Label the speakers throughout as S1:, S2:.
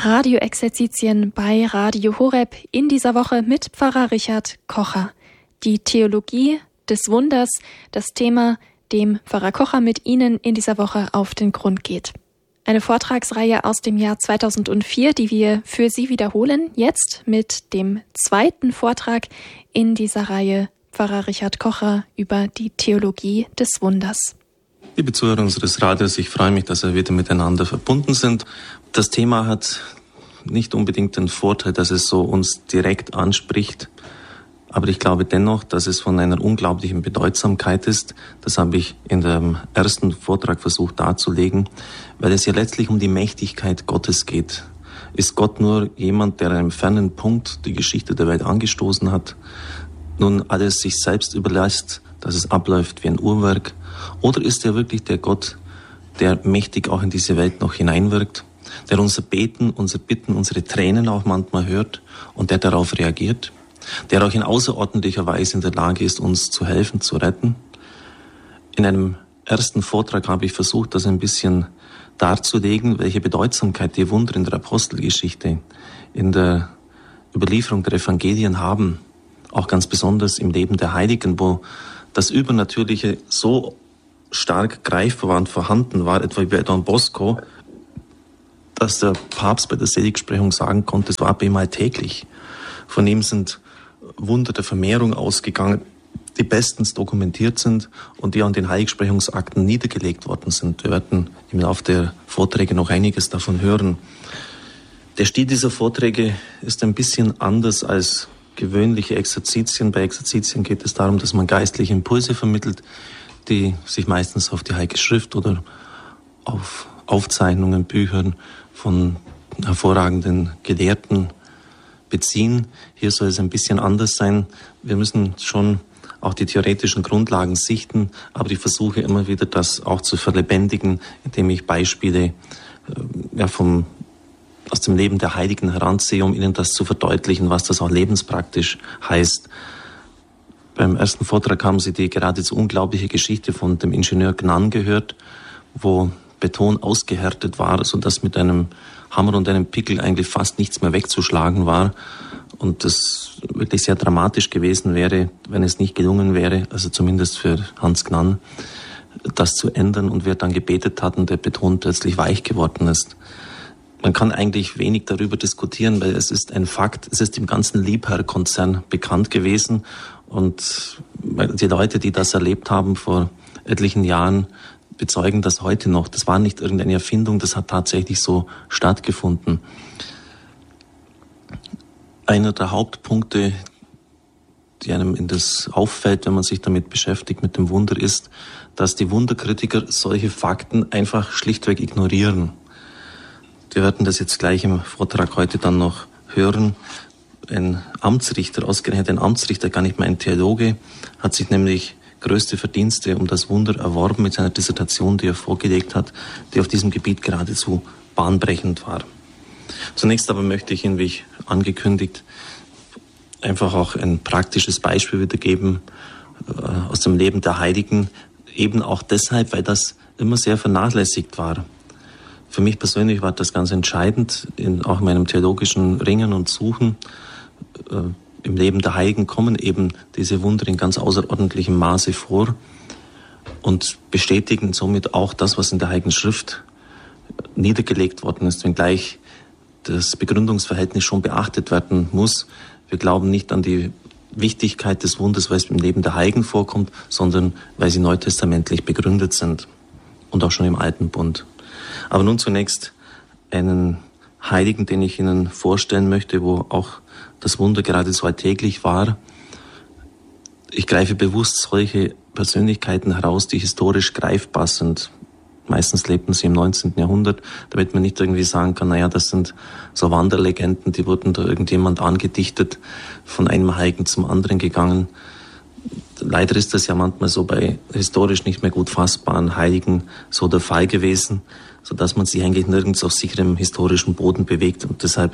S1: Radioexerzitien bei Radio Horeb in dieser Woche mit Pfarrer Richard Kocher. Die Theologie des Wunders, das Thema, dem Pfarrer Kocher mit Ihnen in dieser Woche auf den Grund geht. Eine Vortragsreihe aus dem Jahr 2004, die wir für Sie wiederholen, jetzt mit dem zweiten Vortrag in dieser Reihe Pfarrer Richard Kocher über die Theologie des Wunders.
S2: Liebe Zuhörer unseres Radios, ich freue mich, dass wir wieder miteinander verbunden sind. Das Thema hat nicht unbedingt den Vorteil, dass es so uns direkt anspricht, aber ich glaube dennoch, dass es von einer unglaublichen Bedeutsamkeit ist. Das habe ich in dem ersten Vortrag versucht darzulegen, weil es ja letztlich um die Mächtigkeit Gottes geht. Ist Gott nur jemand, der an einem fernen Punkt die Geschichte der Welt angestoßen hat, nun alles sich selbst überlässt, dass es abläuft wie ein Uhrwerk? Oder ist er wirklich der Gott, der mächtig auch in diese Welt noch hineinwirkt, der unser Beten, unser Bitten, unsere Tränen auch manchmal hört und der darauf reagiert, der auch in außerordentlicher Weise in der Lage ist, uns zu helfen, zu retten? In einem ersten Vortrag habe ich versucht, das ein bisschen darzulegen, welche Bedeutsamkeit die Wunder in der Apostelgeschichte, in der Überlieferung der Evangelien haben, auch ganz besonders im Leben der Heiligen, wo das Übernatürliche so stark greifbar war und vorhanden war, etwa wie bei Don Bosco, dass der Papst bei der Seligsprechung sagen konnte, es war bei ihm alltäglich. Von ihm sind Wunder der Vermehrung ausgegangen, die bestens dokumentiert sind und die an den Heiligsprechungsakten niedergelegt worden sind. Wir werden im Laufe der Vorträge noch einiges davon hören. Der Stil dieser Vorträge ist ein bisschen anders als gewöhnliche Exerzitien. Bei Exerzitien geht es darum, dass man geistliche Impulse vermittelt, die sich meistens auf die Heilige Schrift oder auf Aufzeichnungen, Büchern von hervorragenden Gelehrten beziehen. Hier soll es ein bisschen anders sein. Wir müssen schon auch die theoretischen Grundlagen sichten, aber ich versuche immer wieder, das auch zu verlebendigen, indem ich Beispiele aus dem Leben der Heiligen heranziehe, um Ihnen das zu verdeutlichen, was das auch lebenspraktisch heißt. Beim ersten Vortrag haben Sie die geradezu unglaubliche Geschichte von dem Ingenieur Gnann gehört, wo Beton ausgehärtet war, sodass mit einem Hammer und einem Pickel eigentlich fast nichts mehr wegzuschlagen war. Und das wirklich sehr dramatisch gewesen wäre, wenn es nicht gelungen wäre, also zumindest für Hans Gnann, das zu ändern. Und wir dann gebetet hatten, der Beton plötzlich weich geworden ist. Man kann eigentlich wenig darüber diskutieren, weil es ist ein Fakt, es ist im ganzen Liebherr-Konzern bekannt gewesen und die Leute, die das erlebt haben vor etlichen Jahren, bezeugen das heute noch. Das war nicht irgendeine Erfindung, das hat tatsächlich so stattgefunden. Einer der Hauptpunkte, die einem in das auffällt, wenn man sich damit beschäftigt, mit dem Wunder, ist, dass die Wunderkritiker solche Fakten einfach schlichtweg ignorieren. Wir werden das jetzt gleich im Vortrag heute dann noch hören. Ein Amtsrichter, ausgerechnet ein Amtsrichter, gar nicht mehr ein Theologe, hat sich nämlich größte Verdienste um das Wunder erworben mit seiner Dissertation, die er vorgelegt hat, die auf diesem Gebiet geradezu bahnbrechend war. Zunächst aber möchte ich Ihnen, wie ich angekündigt, einfach auch ein praktisches Beispiel wiedergeben aus dem Leben der Heiligen, eben auch deshalb, weil das immer sehr vernachlässigt war. Für mich persönlich war das ganz entscheidend, auch in meinem theologischen Ringen und Suchen. Im Leben der Heiligen kommen eben diese Wunder in ganz außerordentlichem Maße vor und bestätigen somit auch das, was in der Heiligen Schrift niedergelegt worden ist, wenngleich das Begründungsverhältnis schon beachtet werden muss. Wir glauben nicht an die Wichtigkeit des Wunders, weil es im Leben der Heiligen vorkommt, sondern weil sie neutestamentlich begründet sind und auch schon im Alten Bund. Aber nun zunächst einen Heiligen, den ich Ihnen vorstellen möchte, wo auch das Wunder geradezu alltäglich war. Ich greife bewusst solche Persönlichkeiten heraus, die historisch greifbar sind. Meistens lebten sie im 19. Jahrhundert, damit man nicht irgendwie sagen kann, naja, das sind so Wanderlegenden, die wurden da irgendjemand angedichtet, von einem Heiligen zum anderen gegangen. Leider ist das ja manchmal so bei historisch nicht mehr gut fassbaren Heiligen so der Fall gewesen, sodass man sich eigentlich nirgends auf sicherem historischen Boden bewegt und deshalb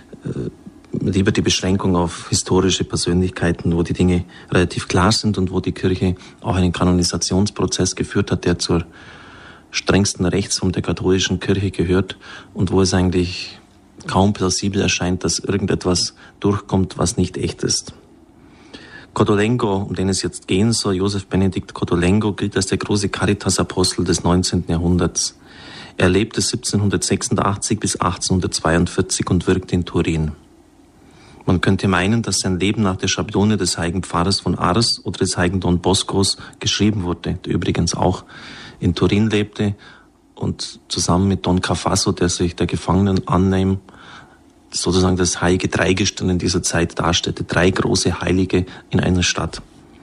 S2: lieber die Beschränkung auf historische Persönlichkeiten, wo die Dinge relativ klar sind und wo die Kirche auch einen Kanonisationsprozess geführt hat, der zur strengsten Rechtsform der katholischen Kirche gehört und wo es eigentlich kaum plausibel erscheint, dass irgendetwas durchkommt, was nicht echt ist. Kotolengo, um den es jetzt gehen soll, Josef Benedikt Kotolengo, gilt als der große Caritas-Apostel des 19. Jahrhunderts. Er lebte 1786 bis 1842 und wirkte in Turin. Man könnte meinen, dass sein Leben nach der Schablone des heiligen Pfarrers von Ars oder des heiligen Don Boscos geschrieben wurde, der übrigens auch in Turin lebte und zusammen mit Don Cafasso, der sich der Gefangenen annahm, sozusagen das heilige Dreigestirn in dieser Zeit darstellte, 3 große Heilige in einer Stadt.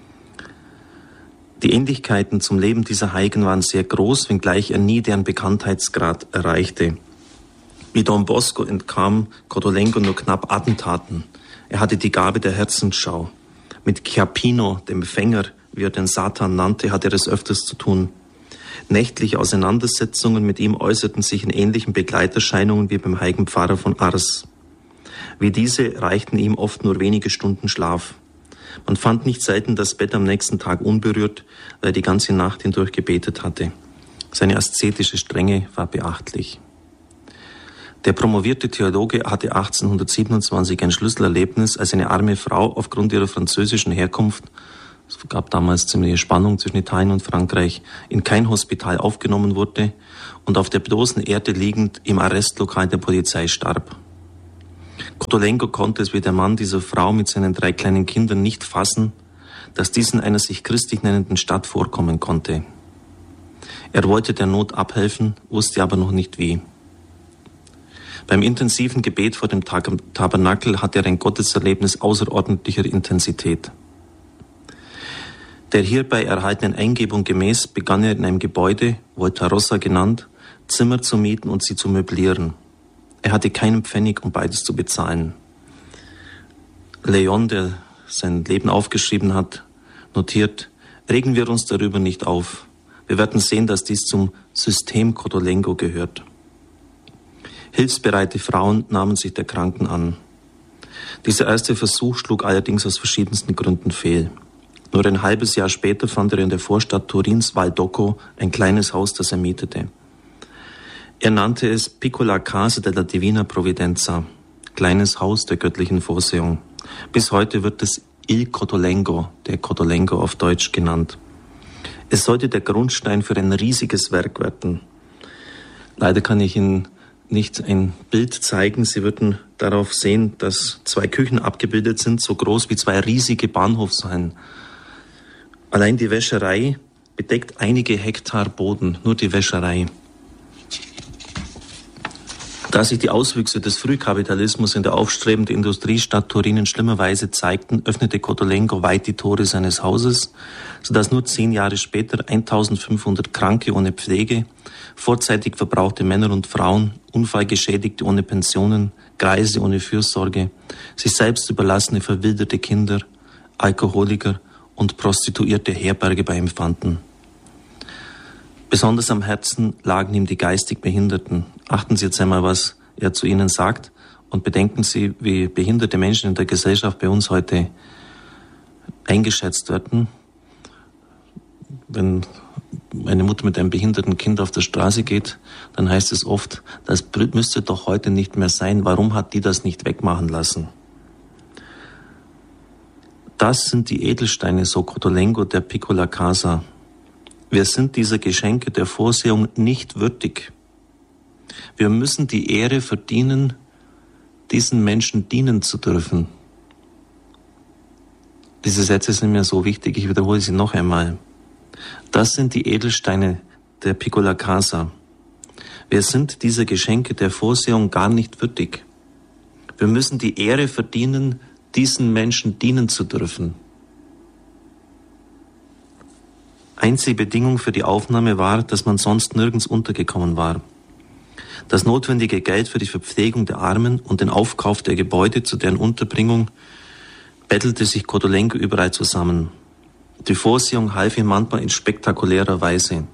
S2: Die Ähnlichkeiten zum Leben dieser Heiligen waren sehr groß, wenngleich er nie deren Bekanntheitsgrad erreichte. Wie Don Bosco entkam Kotolengo nur knapp Attentaten. Er hatte die Gabe der Herzensschau. Mit Chiappino, dem Empfänger, wie er den Satan nannte, hatte er es öfters zu tun. Nächtliche Auseinandersetzungen mit ihm äußerten sich in ähnlichen Begleiterscheinungen wie beim heiligen Pfarrer von Ars. Wie diese reichten ihm oft nur wenige Stunden Schlaf. Man fand nicht selten das Bett am nächsten Tag unberührt, weil er die ganze Nacht hindurch gebetet hatte. Seine aszetische Strenge war beachtlich. Der promovierte Theologe hatte 1827 ein Schlüsselerlebnis, als eine arme Frau aufgrund ihrer französischen Herkunft, es gab damals ziemliche Spannung zwischen Italien und Frankreich, in kein Hospital aufgenommen wurde und auf der bloßen Erde liegend im Arrestlokal der Polizei starb. Kotolengo konnte es wie der Mann dieser Frau mit seinen 3 kleinen Kindern nicht fassen, dass dies in einer sich christlich nennenden Stadt vorkommen konnte. Er wollte der Not abhelfen, wusste aber noch nicht wie. Beim intensiven Gebet vor dem Tabernakel hatte er ein Gotteserlebnis außerordentlicher Intensität. Der hierbei erhaltenen Eingebung gemäß begann er in einem Gebäude, Volta Rossa genannt, Zimmer zu mieten und sie zu möblieren. Er hatte keinen Pfennig, um beides zu bezahlen. Leon, der sein Leben aufgeschrieben hat, notiert: Regen wir uns darüber nicht auf. Wir werden sehen, dass dies zum System Kotolengo gehört. Hilfsbereite Frauen nahmen sich der Kranken an. Dieser erste Versuch schlug allerdings aus verschiedensten Gründen fehl. Nur ein halbes Jahr später fand er in der Vorstadt Turins Valdocco ein kleines Haus, das er mietete. Er nannte es Piccola Casa della Divina Provvidenza, kleines Haus der göttlichen Vorsehung. Bis heute wird es Il Kotolengo, der Kotolengo auf Deutsch genannt. Es sollte der Grundstein für ein riesiges Werk werden. Leider kann ich Ihnen nicht ein Bild zeigen. Sie würden darauf sehen, dass 2 Küchen abgebildet sind, so groß wie 2 riesige Bahnhofshallen. Allein die Wäscherei bedeckt einige Hektar Boden, nur die Wäscherei. Da sich die Auswüchse des Frühkapitalismus in der aufstrebenden Industriestadt Turin in schlimmer Weise zeigten, öffnete Kotolengo weit die Tore seines Hauses, sodass nur 10 Jahre später 1500 Kranke ohne Pflege, vorzeitig verbrauchte Männer und Frauen, Unfallgeschädigte ohne Pensionen, Greise ohne Fürsorge, sich selbst überlassene verwilderte Kinder, Alkoholiker und Prostituierte Herberge bei ihm fanden. Besonders am Herzen lagen ihm die geistig Behinderten. Achten Sie jetzt einmal, was er zu ihnen sagt, und bedenken Sie, wie behinderte Menschen in der Gesellschaft bei uns heute eingeschätzt werden. Wenn eine Mutter mit einem behinderten Kind auf der Straße geht, dann heißt es oft, das müsste doch heute nicht mehr sein. Warum hat die das nicht wegmachen lassen? Das sind die Edelsteine, so Kotolengo der Piccola Casa. Wir sind dieser Geschenke der Vorsehung nicht würdig. Wir müssen die Ehre verdienen, diesen Menschen dienen zu dürfen. Diese Sätze sind mir so wichtig, ich wiederhole sie noch einmal. Das sind die Edelsteine der Piccola Casa. Wir sind dieser Geschenke der Vorsehung gar nicht würdig. Wir müssen die Ehre verdienen, diesen Menschen dienen zu dürfen. Einzige Bedingung für die Aufnahme war, dass man sonst nirgends untergekommen war. Das notwendige Geld für die Verpflegung der Armen und den Aufkauf der Gebäude zu deren Unterbringung bettelte sich Kotolengo überall zusammen. Die Vorsehung half ihm manchmal in spektakulärer Weise.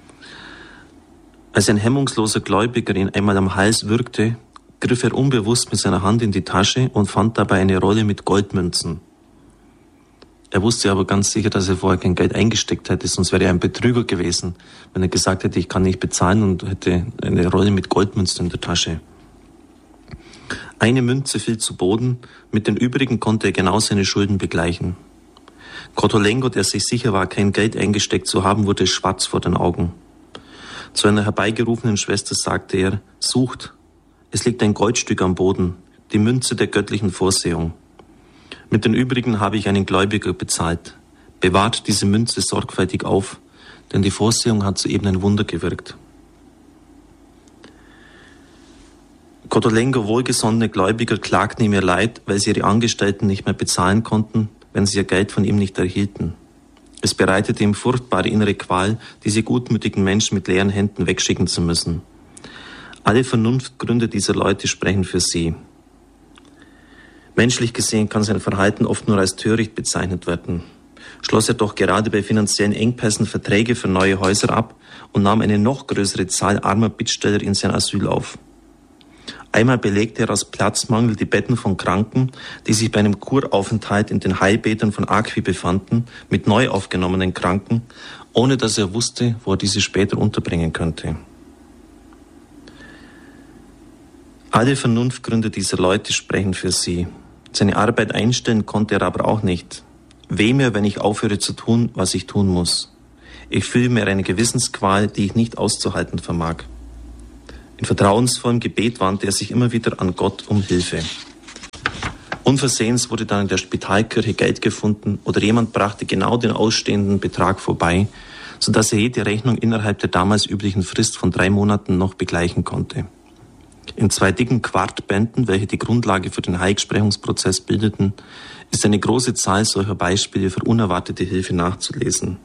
S2: Als ein hemmungsloser Gläubiger ihn einmal am Hals würgte, griff er unbewusst mit seiner Hand in die Tasche und fand dabei eine Rolle mit Goldmünzen. Er wusste aber ganz sicher, dass er vorher kein Geld eingesteckt hätte, sonst wäre er ein Betrüger gewesen, wenn er gesagt hätte, ich kann nicht bezahlen, und hätte eine Rolle mit Goldmünzen in der Tasche. Eine Münze fiel zu Boden, mit den übrigen konnte er genau seine Schulden begleichen. Cotolengo, der sich sicher war, kein Geld eingesteckt zu haben, wurde schwarz vor den Augen. Zu einer herbeigerufenen Schwester sagte er: Sucht, es liegt ein Goldstück am Boden, die Münze der göttlichen Vorsehung. Mit den übrigen habe ich einen Gläubiger bezahlt. Bewahrt diese Münze sorgfältig auf, denn die Vorsehung hat soeben ein Wunder gewirkt. Cotolengo wohlgesonnene Gläubiger klagten ihm ihr Leid, weil sie ihre Angestellten nicht mehr bezahlen konnten, wenn sie ihr Geld von ihm nicht erhielten. Es bereitete ihm furchtbare innere Qual, diese gutmütigen Menschen mit leeren Händen wegschicken zu müssen. Alle Vernunftgründe dieser Leute sprechen für sie. Menschlich gesehen kann sein Verhalten oft nur als töricht bezeichnet werden. Schloss er doch gerade bei finanziellen Engpässen Verträge für neue Häuser ab und nahm eine noch größere Zahl armer Bittsteller in sein Asyl auf. Einmal belegte er aus Platzmangel die Betten von Kranken, die sich bei einem Kuraufenthalt in den Heilbädern von Acqui befanden, mit neu aufgenommenen Kranken, ohne dass er wusste, wo er diese später unterbringen könnte. Alle Vernunftgründe dieser Leute sprechen für sie. Seine Arbeit einstellen konnte er aber auch nicht. Weh mir, wenn ich aufhöre zu tun, was ich tun muss. Ich fühle mir eine Gewissensqual, die ich nicht auszuhalten vermag. In vertrauensvollem Gebet wandte er sich immer wieder an Gott um Hilfe. Unversehens wurde dann in der Spitalkirche Geld gefunden oder jemand brachte genau den ausstehenden Betrag vorbei, sodass er jede Rechnung innerhalb der damals üblichen Frist von 3 Monaten noch begleichen konnte. In 2 dicken Quartbänden, welche die Grundlage für den Heilsprechungsprozess bildeten, ist eine große Zahl solcher Beispiele für unerwartete Hilfe nachzulesen.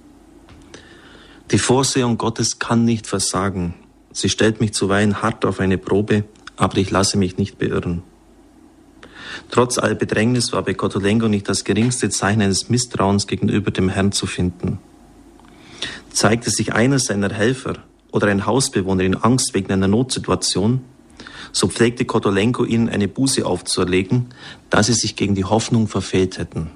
S2: Die Vorsehung Gottes kann nicht versagen. Sie stellt mich zuweilen hart auf eine Probe, aber ich lasse mich nicht beirren. Trotz aller Bedrängnis war bei Cotolengo nicht das geringste Zeichen eines Misstrauens gegenüber dem Herrn zu finden. Zeigte sich einer seiner Helfer oder ein Hausbewohner in Angst wegen einer Notsituation, so pflegte Cotolengo ihnen eine Buße aufzuerlegen, da sie sich gegen die Hoffnung verfehlt hätten.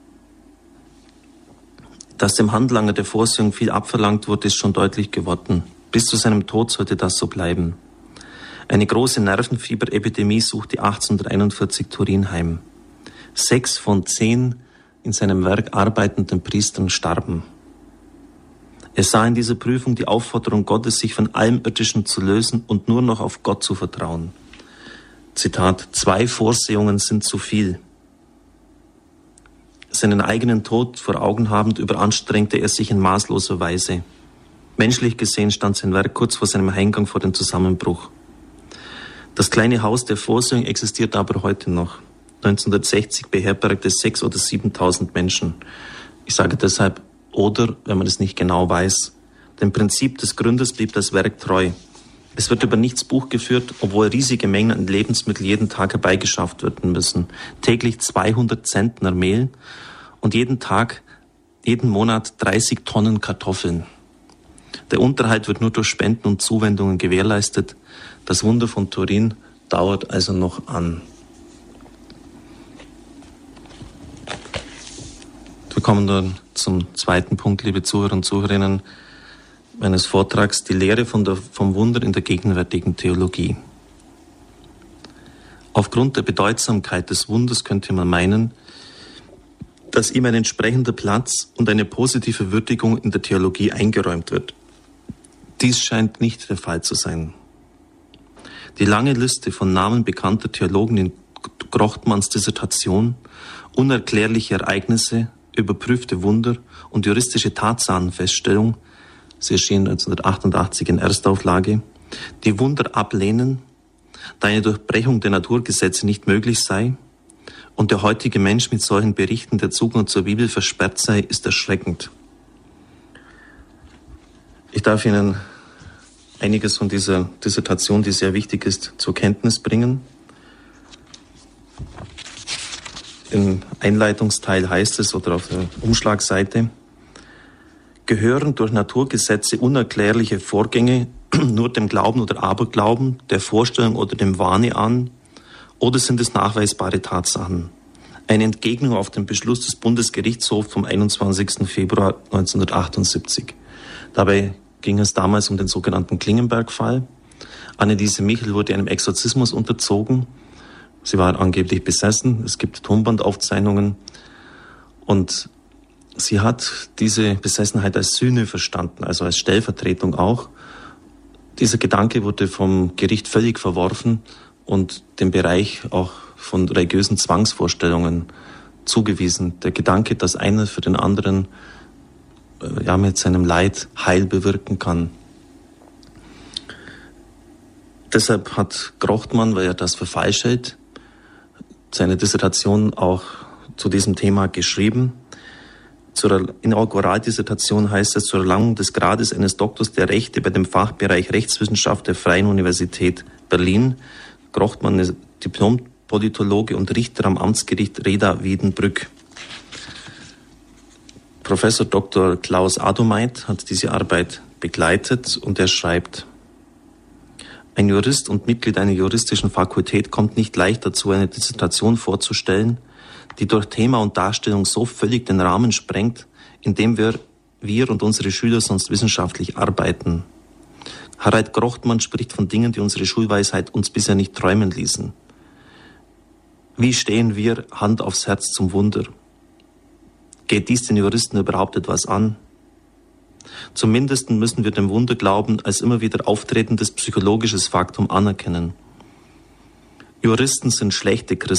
S2: Dass dem Handlanger der Vorsehung viel abverlangt wurde, ist schon deutlich geworden. Bis zu seinem Tod sollte das so bleiben. Eine große Nervenfieberepidemie suchte 1841 Turin heim. 6 von 10 in seinem Werk arbeitenden Priestern starben. Er sah in dieser Prüfung die Aufforderung Gottes, sich von allem Irdischen zu lösen und nur noch auf Gott zu vertrauen. Zitat: 2 Vorsehungen sind zu viel. Seinen eigenen Tod vor Augen habend überanstrengte er sich in maßloser Weise. Menschlich gesehen stand sein Werk kurz vor seinem Eingang vor dem Zusammenbruch. Das kleine Haus der Vorsehung existiert aber heute noch. 1960 beherbergte es 6.000 oder 7.000 Menschen. Ich sage deshalb oder, wenn man es nicht genau weiß. Dem Prinzip des Gründers blieb das Werk treu. Es wird über nichts Buch geführt, obwohl riesige Mengen an Lebensmitteln jeden Tag herbeigeschafft werden müssen. Täglich 200 Zentner Mehl und jeden Monat 30 Tonnen Kartoffeln. Der Unterhalt wird nur durch Spenden und Zuwendungen gewährleistet. Das Wunder von Turin dauert also noch an. Wir kommen dann zum zweiten Punkt, liebe Zuhörer und Zuhörerinnen, meines Vortrags, die Lehre vom Wunder in der gegenwärtigen Theologie. Aufgrund der Bedeutsamkeit des Wunders könnte man meinen, dass ihm ein entsprechender Platz und eine positive Würdigung in der Theologie eingeräumt wird. Dies scheint nicht der Fall zu sein. Die lange Liste von Namen bekannter Theologen in Grochtmanns Dissertation, unerklärliche Ereignisse, überprüfte Wunder und juristische Tatsachenfeststellung, sie erschien 1988 in Erstauflage, die Wunder ablehnen, da eine Durchbrechung der Naturgesetze nicht möglich sei und der heutige Mensch mit solchen Berichten der Zugang zur Bibel versperrt sei, ist erschreckend. Ich darf Ihnen einiges von dieser Dissertation, die sehr wichtig ist, zur Kenntnis bringen. Im Einleitungsteil heißt es, oder auf der Umschlagseite, gehören durch Naturgesetze unerklärliche Vorgänge nur dem Glauben oder Aberglauben, der Vorstellung oder dem Wahne an, oder sind es nachweisbare Tatsachen? Eine Entgegnung auf den Beschluss des Bundesgerichtshofs vom 21. Februar 1978. Dabei ging es damals um den sogenannten Klingenberg-Fall. Anneliese Michel wurde einem Exorzismus unterzogen Sie war angeblich besessen. Es gibt Tonbandaufzeichnungen. Und sie hat diese Besessenheit als Sühne verstanden, also als Stellvertretung auch. Dieser Gedanke wurde vom Gericht völlig verworfen und dem Bereich auch von religiösen Zwangsvorstellungen zugewiesen. Der Gedanke, dass einer für den anderen mit seinem Leid Heil bewirken kann. Deshalb hat Grochtmann, weil er das für falsch hält, seine Dissertation auch zu diesem Thema geschrieben. In der Inauguraldissertation heißt es: zur Erlangung des Grades eines Doktors der Rechte bei dem Fachbereich Rechtswissenschaft der Freien Universität Berlin. Grochtmann ist Diplom-Politologe und Richter am Amtsgericht Reda-Wiedenbrück. Professor Dr. Klaus Adomeit hat diese Arbeit begleitet und er schreibt: Ein Jurist und Mitglied einer juristischen Fakultät kommt nicht leicht dazu, eine Dissertation vorzustellen, die durch Thema und Darstellung so völlig den Rahmen sprengt, in dem wir und unsere Schüler sonst wissenschaftlich arbeiten. Harald Grochtmann spricht von Dingen, die unsere Schulweisheit uns bisher nicht träumen ließen. Wie stehen wir, Hand aufs Herz, zum Wunder? Geht dies den Juristen überhaupt etwas an? Zum Mindesten müssen wir dem Wunderglauben als immer wieder auftretendes psychologisches Faktum anerkennen. Juristen sind schlechte Christen.